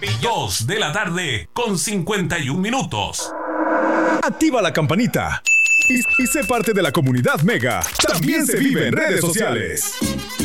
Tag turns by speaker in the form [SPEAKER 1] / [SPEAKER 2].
[SPEAKER 1] 2 de la tarde con 51 minutos.
[SPEAKER 2] Activa la campanita y sé parte de la comunidad Mega. También se vive en redes sociales.